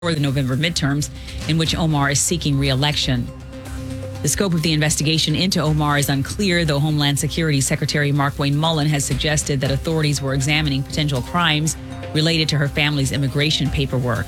for the November midterms, in which Omar is seeking re-election. The scope of the investigation into Omar is unclear, though Homeland Security Secretary Markwayne Mullin has suggested that authorities were examining potential crimes related to her family's immigration paperwork.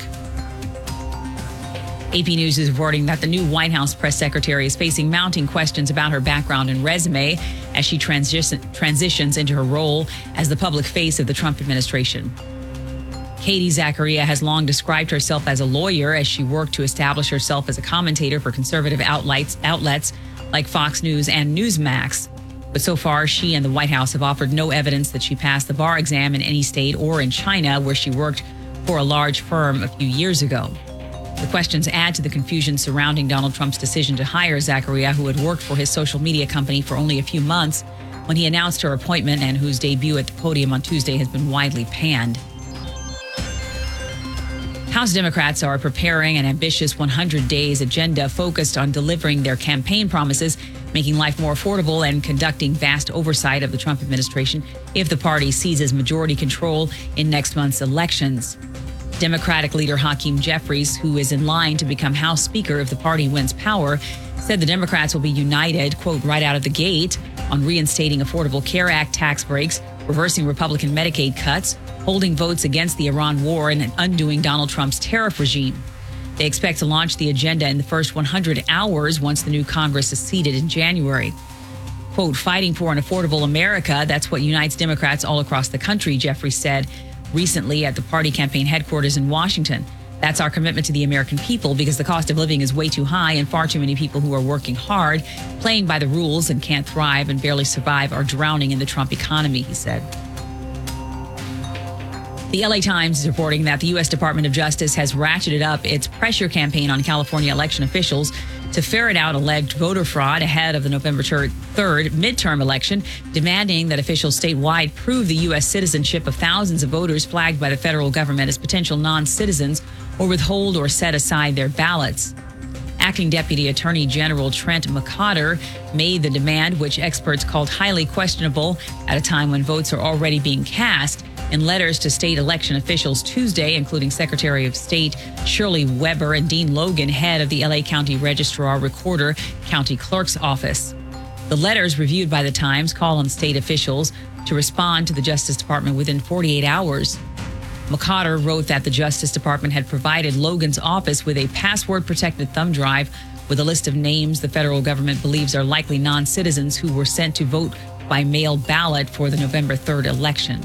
AP News is reporting that the new White House press secretary is facing mounting questions about her background and resume as she transitions into her role as the public face of the Trump administration. Katie Zachariah has long described herself as a lawyer as she worked to establish herself as a commentator for conservative outlets like Fox News and Newsmax. But so far, she and the White House have offered no evidence that she passed the bar exam in any state or in China, where she worked for a large firm a few years ago. The questions add to the confusion surrounding Donald Trump's decision to hire Zachariah, who had worked for his social media company for only a few months when he announced her appointment, and whose debut at the podium on Tuesday has been widely panned. House Democrats are preparing an ambitious 100 days agenda focused on delivering their campaign promises, making life more affordable, and conducting vast oversight of the Trump administration if the party seizes majority control in next month's elections. Democratic leader Hakeem Jeffries, who is in line to become House Speaker if the party wins power, said the Democrats will be united, quote, right out of the gate on reinstating Affordable Care Act tax breaks, reversing Republican Medicaid cuts, holding votes against the Iran war, and undoing Donald Trump's tariff regime. They expect to launch the agenda in the first 100 hours once the new Congress is seated in January. Quote, fighting for an affordable America, that's what unites Democrats all across the country, Jeffries said recently at the party campaign headquarters in Washington. That's our commitment to the American people, because the cost of living is way too high and far too many people who are working hard, playing by the rules, and can't thrive and barely survive are drowning in the Trump economy, he said. The LA Times is reporting that the U.S. Department of Justice has ratcheted up its pressure campaign on California election officials to ferret out alleged voter fraud ahead of the November 3rd midterm election, demanding that officials statewide prove the U.S. citizenship of thousands of voters flagged by the federal government as potential non-citizens, or withhold or set aside their ballots. Acting Deputy Attorney General Trent McCotter made the demand, which experts called highly questionable at a time when votes are already being cast, in letters to state election officials Tuesday, including Secretary of State Shirley Weber and Dean Logan, head of the LA County Registrar Recorder County Clerk's Office. The letters, reviewed by the Times, call on state officials to respond to the Justice Department within 48 hours. McCotter wrote that the Justice Department had provided Logan's office with a password-protected thumb drive with a list of names the federal government believes are likely non-citizens who were sent to vote by mail ballot for the November 3rd election.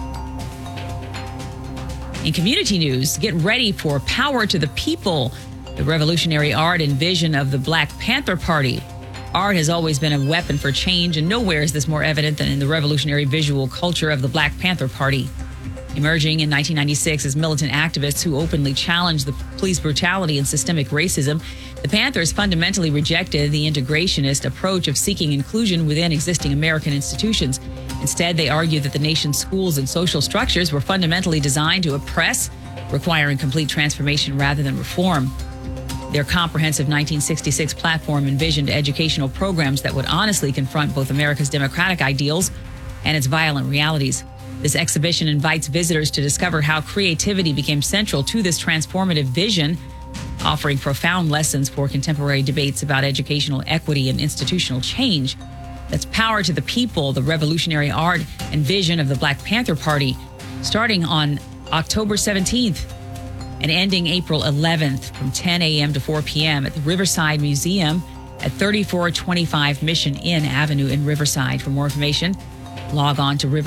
In community news, get ready for Power to the People, the revolutionary art and vision of the Black Panther Party. Art has always been a weapon for change, and nowhere is this more evident than in the revolutionary visual culture of the Black Panther Party. Emerging in 1996 as militant activists who openly challenged the police brutality and systemic racism, the Panthers fundamentally rejected the integrationist approach of seeking inclusion within existing American institutions. Instead, they argued that the nation's schools and social structures were fundamentally designed to oppress, requiring complete transformation rather than reform. Their comprehensive 1966 platform envisioned educational programs that would honestly confront both America's democratic ideals and its violent realities. This exhibition invites visitors to discover how creativity became central to this transformative vision, offering profound lessons for contemporary debates about educational equity and institutional change. That's Power to the People, the revolutionary art and vision of the Black Panther Party, starting on October 17th and ending April 11th from 10 a.m. to 4 p.m. at the Riverside Museum at 3425 Mission Inn Avenue in Riverside. For more information, log on to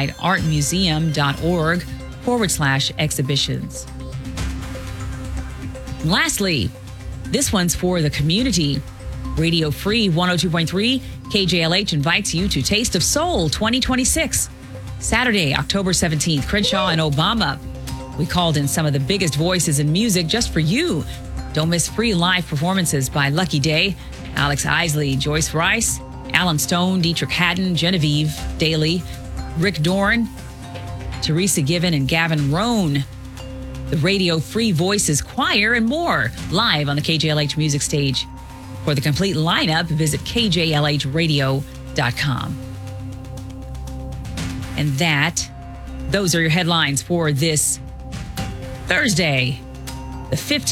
riversideartmuseum.org/exhibitions. And lastly, this one's for the community. Radio Free 102.3 KJLH invites you to Taste of Soul 2026. Saturday, October 17th, Crenshaw and Obama. We called in some of the biggest voices in music just for you. Don't miss free live performances by Lucky Day, Alex Isley, Joyce Rice, Alan Stone, Dietrich Haddon, Genevieve Daly, Rick Dorn, Teresa Given, and Gavin Roan. The Radio Free Voices Choir, and more live on the KJLH music stage. For the complete lineup, visit kjlhradio.com. And those are your headlines for this Thursday, The